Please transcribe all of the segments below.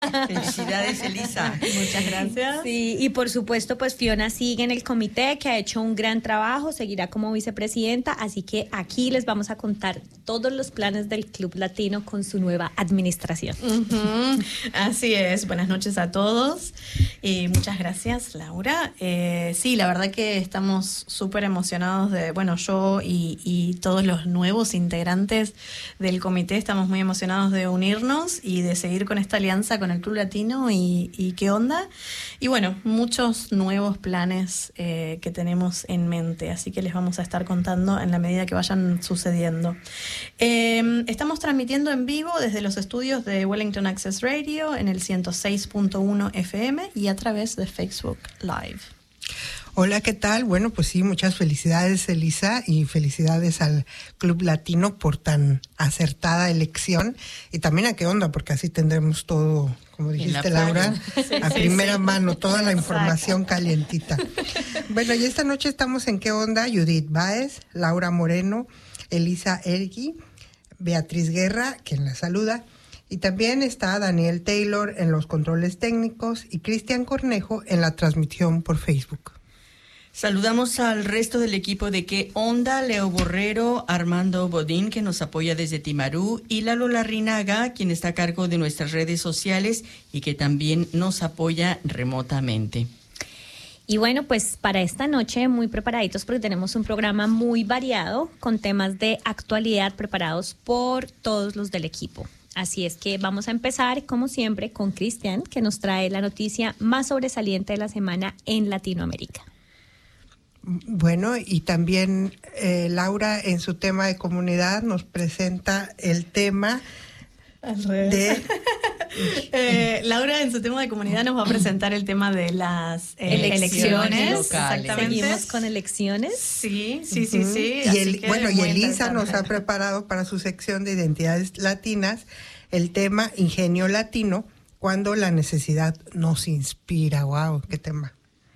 Felicidades, Elisa. Muchas gracias. Sí, y por supuesto, pues Fiona sigue en el comité, que ha hecho un gran trabajo, seguirá como vicepresidenta, así que aquí les vamos a contar todos los planes del Club Latino con su nueva administración. Así es, buenas noches a todos y muchas gracias, Laura. Sí, la verdad que estamos súper emocionados de, bueno, yo y todos los nuevos integrantes del comité estamos muy emocionados de unirnos y de seguir con esta alianza con el Club Latino y qué onda. Y bueno, muchos nuevos planes que tenemos en mente, así que les vamos a estar contando en la medida que vayan sucediendo. Estamos transmitiendo en vivo desde los estudios de Wellington Access Radio en el 106.1 FM y a través de Facebook Live. Hola, ¿qué tal? Bueno, pues sí, muchas felicidades, Elisa, y felicidades al Club Latino por tan acertada elección. Y también a qué onda, porque así tendremos todo, como dijiste, Laura, a primera mano, toda la información calientita. Bueno, y esta noche estamos en qué onda, Judith Báez, Laura Moreno, Elisa Ergui, Beatriz Guerra, quien la saluda, y también está Daniel Taylor en los controles técnicos y Cristian Cornejo en la transmisión por Facebook. Saludamos al resto del equipo de ¿Qué onda? Leo Borrero, Armando Bodín, que nos apoya desde Timarú, y Lalo Larrinaga, quien está a cargo de nuestras redes sociales y que también nos apoya remotamente. Y bueno, pues para esta noche muy preparaditos porque tenemos un programa muy variado con temas de actualidad preparados por todos los del equipo. Así es que vamos a empezar, como siempre, con Cristian, que nos trae la noticia más sobresaliente de la semana en Latinoamérica. Bueno, y también Laura en su tema de comunidad nos presenta el tema de... Laura en su tema de comunidad nos va a presentar el tema de las elecciones. Exactamente. Seguimos con elecciones. Sí. Y Elisa nos ha preparado para su sección de identidades latinas el tema Ingenio Latino, cuando la necesidad nos inspira. ¡Wow! ¡Qué tema!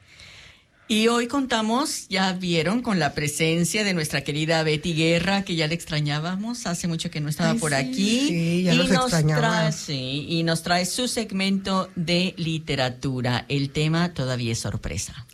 Y hoy contamos, ya vieron, con la presencia de nuestra querida Betty Guerra, que ya le extrañábamos, hace mucho que no estaba por aquí. Sí, ya los extrañaba. Y nos trae su segmento de literatura. El tema todavía es sorpresa.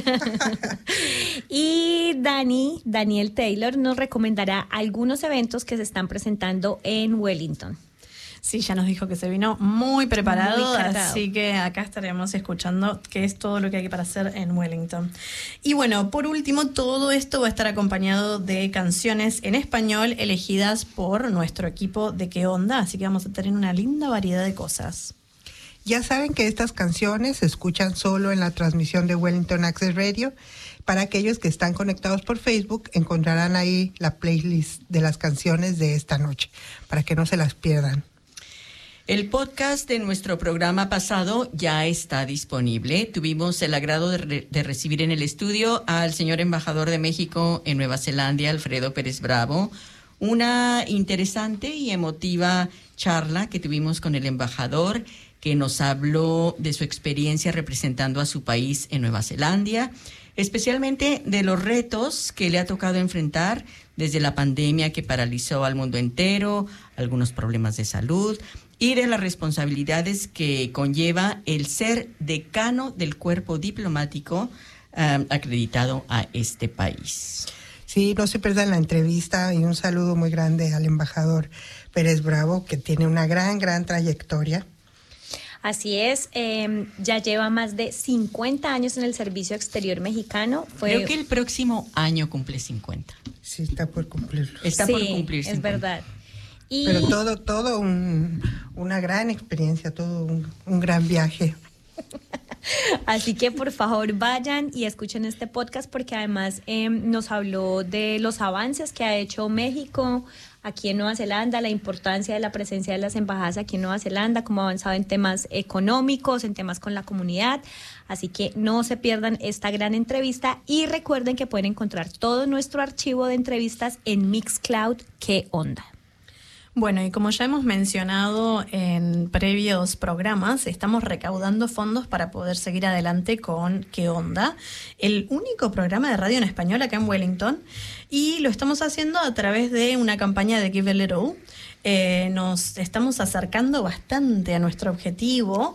Y Daniel Taylor nos recomendará algunos eventos que se están presentando en Wellington. Sí, ya nos dijo que se vino muy preparado, así que acá estaremos escuchando qué es todo lo que hay para hacer en Wellington. Y bueno, por último, todo esto va a estar acompañado de canciones en español elegidas por nuestro equipo de ¿Qué onda? Así que vamos a tener una linda variedad de cosas. Ya saben que estas canciones se escuchan solo en la transmisión de Wellington Access Radio. Para aquellos que están conectados por Facebook, encontrarán ahí la playlist de las canciones de esta noche, para que no se las pierdan. El podcast de nuestro programa pasado ya está disponible. Tuvimos el agrado de recibir en el estudio al señor embajador de México en Nueva Zelanda, Alfredo Pérez Bravo. Una interesante y emotiva charla que tuvimos con el embajador, que nos habló de su experiencia representando a su país en Nueva Zelanda, especialmente de los retos que le ha tocado enfrentar desde la pandemia que paralizó al mundo entero, algunos problemas de salud, y de las responsabilidades que conlleva el ser decano del cuerpo diplomático acreditado a este país. Sí, no se pierdan la entrevista y un saludo muy grande al embajador Pérez Bravo, que tiene una gran trayectoria. Así es, ya lleva más de 50 años en el Servicio Exterior Mexicano. Creo que el próximo año cumple 50. Sí, está por cumplirlo. Está por cumplir 50. Es verdad. Pero todo una gran experiencia, todo un gran viaje. Así que por favor vayan y escuchen este podcast porque además nos habló de los avances que ha hecho México aquí en Nueva Zelanda, la importancia de la presencia de las embajadas aquí en Nueva Zelanda, cómo ha avanzado en temas económicos, en temas con la comunidad. Así que no se pierdan esta gran entrevista y recuerden que pueden encontrar todo nuestro archivo de entrevistas en Mixcloud. ¿Qué onda? Bueno, y como ya hemos mencionado en previos programas, estamos recaudando fondos para poder seguir adelante con ¿Qué onda? El único programa de radio en español acá en Wellington, y lo estamos haciendo a través de una campaña de Give a Little. nos estamos acercando bastante a nuestro objetivo.